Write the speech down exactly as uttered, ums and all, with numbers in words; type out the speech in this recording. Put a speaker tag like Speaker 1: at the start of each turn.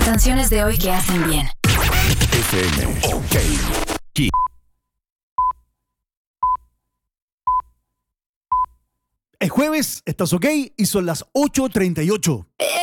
Speaker 1: Canciones de hoy que hacen bien.
Speaker 2: F M, ok.
Speaker 3: Es jueves, estás ok y son las ocho treinta y ocho.